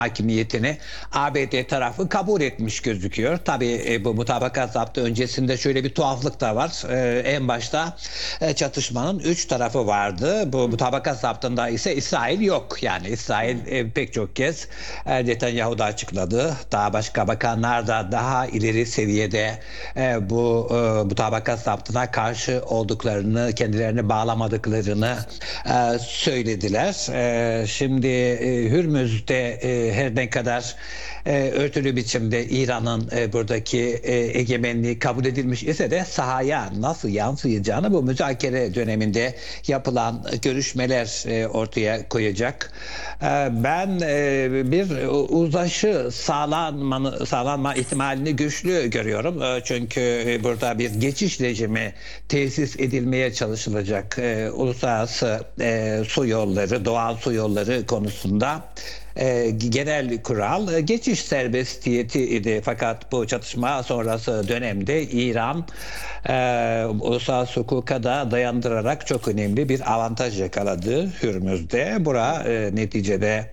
hakimiyetini ABD tarafı kabul etmiş gözüküyor. Tabii bu mutabakat zaptı öncesinde şöyle bir tuhaflık da var. En başta çatışmanın 3 tarafı vardı. Bu mutabakat zaptında ise İsrail yok. Yani İsrail pek çok kez Netanyahu da açıkladı. Daha başka bakanlar da daha ileri seviyede bu mutabakat zaptına karşı olduklarını, kendilerini bağlamadıklarını söylediler. Şimdi Hürmüz'de her ne kadar örtülü biçimde İran'ın buradaki egemenliği kabul edilmiş ise de sahaya nasıl yansıyacağını bu müzakere döneminde yapılan görüşmeler ortaya koyacak. Ben bir uzlaşı sağlanma ihtimalini güçlü görüyorum. Çünkü burada bir geçiş rejimi tesis edilmeye çalışılacak. Uluslararası su yolları, doğal su yolları konusunda genel kural geçiş serbestiyeti idi. Fakat bu çatışma sonrası dönemde İran uluslararası hukuka da dayandırarak çok önemli bir avantaj yakaladı Hürmüz'de. Bura neticede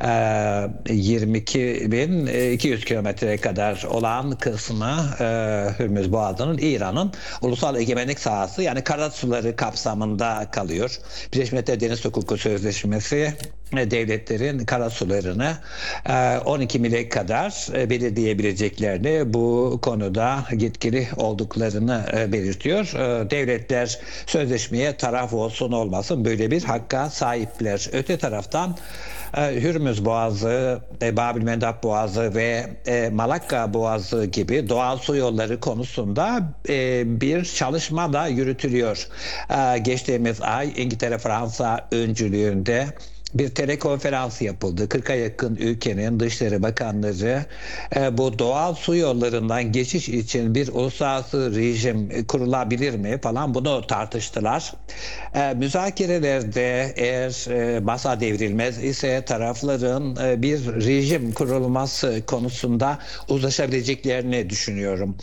22.200 kilometreye kadar olan kısmı Hürmüz Boğazı'nın İran'ın ulusal egemenlik sahası, yani karasuları kapsamında kalıyor. Birleşmiş Milletler Deniz Hukuku Sözleşmesi devletlerin karasularını 12 mile kadar belirleyebileceklerini, bu konuda yetkili olduklarını belirtiyor. Devletler sözleşmeye taraf olsun olmasın böyle bir hakka sahipler. Öte taraftan Hürmüz Boğazı, Bab-el-Mandeb Boğazı ve Malakka Boğazı gibi doğal su yolları konusunda bir çalışma da yürütülüyor. Geçtiğimiz ay İngiltere-Fransa öncülüğünde bir telekonferans yapıldı. 40'a yakın ülkenin dışişleri bakanları bu doğal su yollarından geçiş için bir uluslararası rejim kurulabilir mi falan, bunu tartıştılar. Müzakerelerde eğer masa devrilmez ise tarafların bir rejim kurulması konusunda uzlaşabileceklerini düşünüyorum.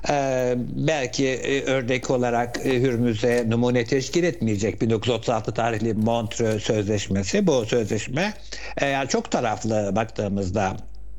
Belki örnek olarak Hürmüz'e numune teşkil etmeyecek 1936 tarihli Montreux Sözleşmesi. Bu sözleşme yani çok taraflı baktığımızda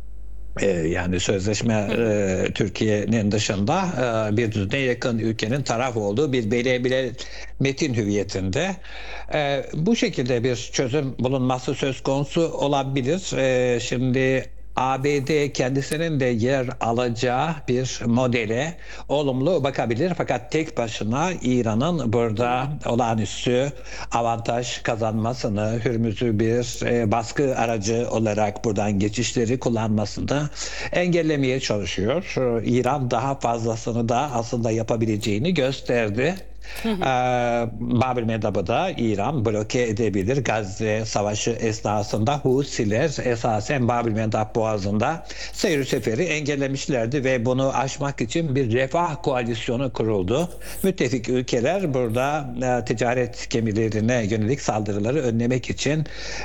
yani sözleşme Türkiye'nin dışında bir düzine yakın ülkenin taraf olduğu bir belirli metin hüviyetinde. Bu şekilde bir çözüm bulunması söz konusu olabilir. Şimdi ABD kendisinin de yer alacağı bir modele olumlu bakabilir. Fakat tek başına İran'ın burada olağanüstü avantaj kazanmasını, Hürmüz'ü bir baskı aracı olarak buradan geçişleri kullanmasını engellemeye çalışıyor. İran daha fazlasını da aslında yapabileceğini gösterdi. Bab-el-Mandeb'i da İran bloke edebilir. Gazze Savaşı esnasında Husiler esasen Bab-el-Mandeb Boğazı'nda seyir seferi engellemişlerdi ve bunu aşmak için bir refah koalisyonu kuruldu. Müttefik ülkeler burada ticaret gemilerine yönelik saldırıları önlemek için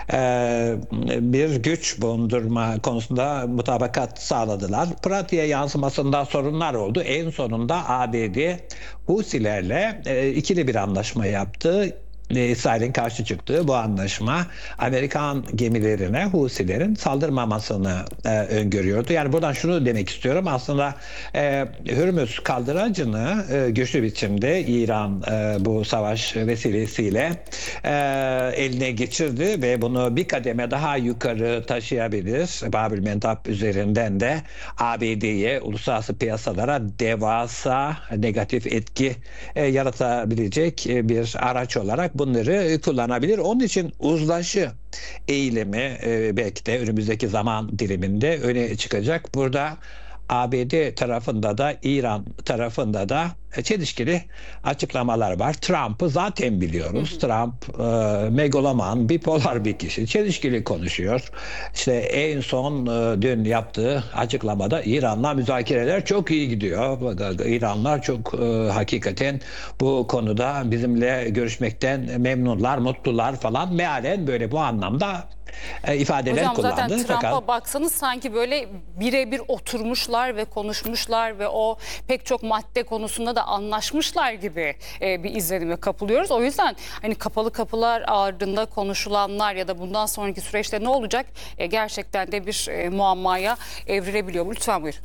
bir güç bulundurma konusunda mutabakat sağladılar. Pratiğe yansımasında sorunlar oldu. En sonunda ABD Husilerle ikili bir anlaşma yaptı. İsrail'in karşı çıktığı bu anlaşma Amerikan gemilerine Husilerin saldırmamasını öngörüyordu. Yani buradan şunu demek istiyorum. Aslında Hürmüz kaldıracını güçlü biçimde İran bu savaş vesilesiyle eline geçirdi ve bunu bir kademe daha yukarı taşıyabilir. Bab-el-Mandeb üzerinden de ABD'ye, uluslararası piyasalara devasa negatif etki yaratabilecek bir araç olarak bunları kullanabilir. Onun için uzlaşı eğilimi belki de önümüzdeki zaman diliminde öne çıkacak. Burada ABD tarafında da İran tarafında da çelişkili açıklamalar var. Trump'ı zaten biliyoruz. Trump megaloman, bipolar bir kişi. Çelişkili konuşuyor. İşte en son dün yaptığı açıklamada İran'la müzakereler çok iyi gidiyor. İranlar çok hakikaten bu konuda bizimle görüşmekten memnunlar, mutlular falan. Mealen böyle bu anlamda ifadeler Hocam zaten kullandı. Trump'a Fakat baksanız sanki böyle birebir oturmuşlar ve konuşmuşlar ve o pek çok madde konusunda da anlaşmışlar gibi bir izlenime kapılıyoruz. O yüzden hani kapalı kapılar ardında konuşulanlar ya da bundan sonraki süreçte ne olacak gerçekten de bir muammaya evrilebiliyor. Lütfen buyurun.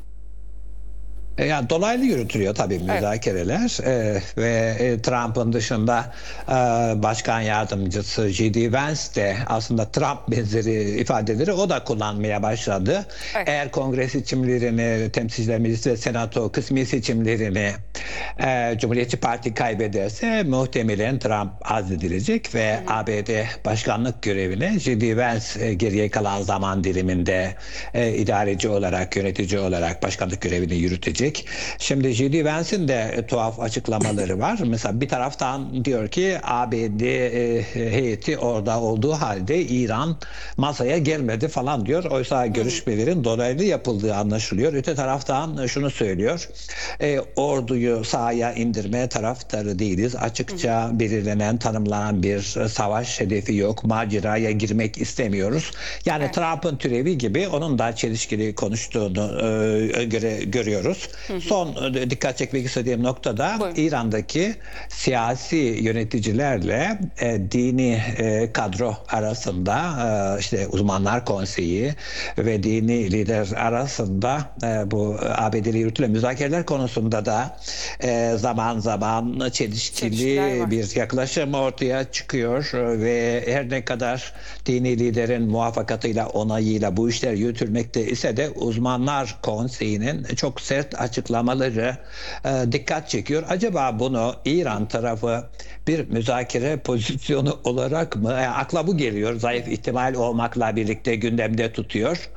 yani dolaylı yürütülüyor tabii müzakereler. Ve Trump'ın dışında başkan yardımcısı J.D. Vance de aslında Trump benzeri ifadeleri o da kullanmaya başladı. Evet. Eğer kongre seçimlerini, temsilciler meclisi ve senato kısmi seçimlerini Cumhuriyetçi Parti kaybederse muhtemelen Trump azledilecek ve ABD başkanlık görevine J.D. Vance geriye kalan zaman diliminde idareci olarak, yönetici olarak başkanlık görevini yürütecek. Şimdi J.D. Vance'in de tuhaf açıklamaları var. Mesela bir taraftan diyor ki ABD heyeti orada olduğu halde İran masaya gelmedi falan diyor. Oysa görüşmelerin dolaylı yapıldığı anlaşılıyor. Öte taraftan şunu söylüyor. Orduyu sahaya indirme taraftarı değiliz. Açıkça belirlenen, tanımlanan bir savaş hedefi yok. Maceraya girmek istemiyoruz. Yani Trump'ın türevi gibi onun da çelişkili konuştuğunu görüyoruz. Son dikkat çekmek istediğim noktada İran'daki siyasi yöneticilerle dini kadro arasında işte uzmanlar konseyi ve dini lider arasında bu ABD'li yürütülen müzakereler konusunda da zaman zaman çelişkili bir yaklaşım ortaya çıkıyor ve her ne kadar dini liderin muvaffakatıyla, onayıyla bu işler yürütülmekte ise de uzmanlar konseyinin çok sert açıklamaları dikkat çekiyor. Acaba bunu İran tarafı bir müzakere pozisyonu olarak mı? Akla bu geliyor. Zayıf ihtimal olmakla birlikte gündemde tutuyor.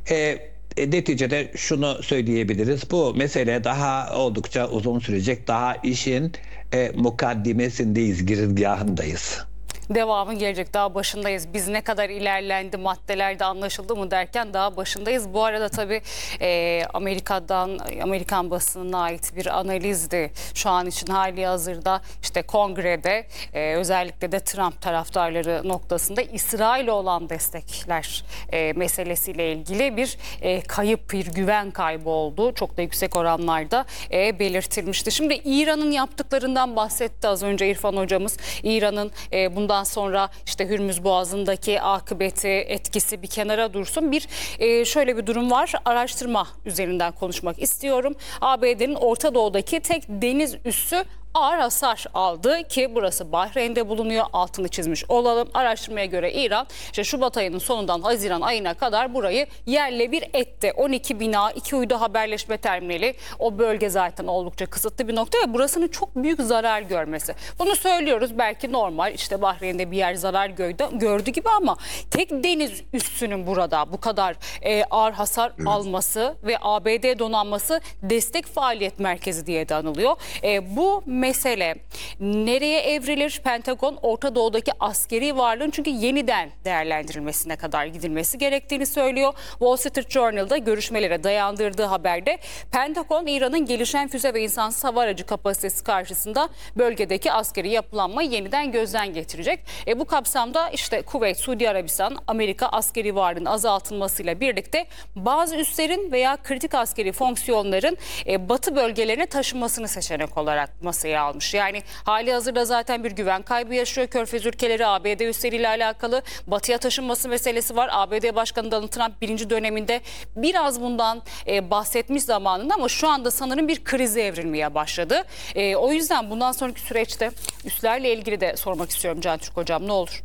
Neticede şunu söyleyebiliriz. Bu mesele daha oldukça uzun sürecek. Daha işin mukaddimesindeyiz, girizgahındayız. Devamı gelecek. Daha başındayız. Biz ne kadar ilerlendi, maddelerde anlaşıldı mı derken daha başındayız. Bu arada tabii Amerikan basınına ait bir analizdi. Şu an için hali hazırda işte kongrede özellikle de Trump taraftarları noktasında İsrail'e olan destekler meselesiyle ilgili bir kayıp, bir güven kaybı oldu. Çok da yüksek oranlarda belirtilmişti. Şimdi İran'ın yaptıklarından bahsetti az önce İrfan hocamız. İran'ın bundan sonra işte Hürmüz Boğazı'ndaki akıbeti, etkisi bir kenara dursun. Şöyle bir durum var. Araştırma üzerinden konuşmak istiyorum. ABD'nin Orta Doğu'daki tek deniz üssü ağır hasar aldı ki burası Bahreyn'de bulunuyor. Altını çizmiş olalım. Araştırmaya göre İran işte Şubat ayının sonundan Haziran ayına kadar burayı yerle bir etti. 12 bina, 2 uydu haberleşme terminali. O bölge zaten oldukça kısıtlı bir nokta ve burasının çok büyük zarar görmesi. Bunu söylüyoruz, belki normal, işte Bahreyn'de bir yer zarar gördü gibi ama tek deniz üssünün burada bu kadar ağır hasar alması ve ABD donanması destek faaliyet merkezi diye de anılıyor. Bu mesele nereye evrilir? Pentagon Orta Doğu'daki askeri varlığın çünkü yeniden değerlendirilmesine kadar gidilmesi gerektiğini söylüyor. Wall Street Journal'da görüşmelere dayandırdığı haberde Pentagon İran'ın gelişen füze ve insansız hava aracı kapasitesi karşısında bölgedeki askeri yapılanmayı yeniden gözden getirecek. Bu kapsamda işte Kuveyt, Suudi Arabistan, Amerika askeri varlığın azaltılmasıyla birlikte bazı üslerin veya kritik askeri fonksiyonların batı bölgelerine taşınmasını seçenek olarak masaya almış. Yani hali hazırda zaten bir güven kaybı yaşıyor Körfez ülkeleri ABD üsleriyle alakalı. Batıya taşınması meselesi var. ABD Başkanı Donald Trump birinci döneminde biraz bundan bahsetmiş zamanında ama şu anda sanırım bir krize evrilmeye başladı. O yüzden bundan sonraki süreçte üslerle ilgili de sormak istiyorum Can Türk Hocam, ne olur?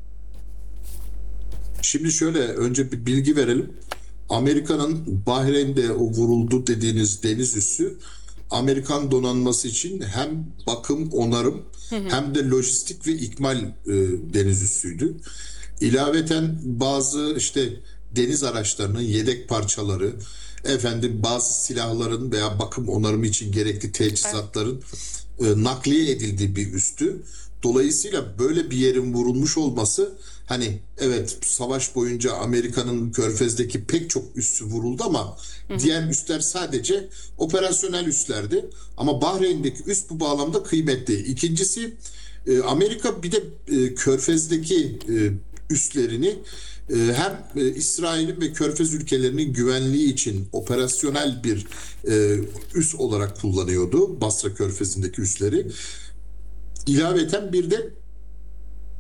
Şimdi şöyle, önce bir bilgi verelim. Amerika'nın Bahreyn'de o vuruldu dediğiniz deniz üssü Amerikan donanması için hem bakım, onarım hem de lojistik ve ikmal deniz üssüydü. İlaveten bazı işte deniz araçlarının yedek parçaları, bazı silahların veya bakım onarımı için gerekli teçhizatların nakliye edildiği bir üstü. Dolayısıyla böyle bir yerin vurulmuş olması, hani evet, savaş boyunca Amerika'nın Körfez'deki pek çok üssü vuruldu ama diğer üsler sadece operasyonel üslerdi. Ama Bahreyn'deki üs bu bağlamda kıymetli. İkincisi, Amerika bir de Körfez'deki üslerini hem İsrail'in ve Körfez ülkelerinin güvenliği için operasyonel bir üs olarak kullanıyordu Basra Körfezi'ndeki üsleri. İlaveten bir de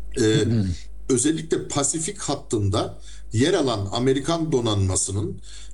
özellikle Pasifik hattında yer alan Amerikan donanmasının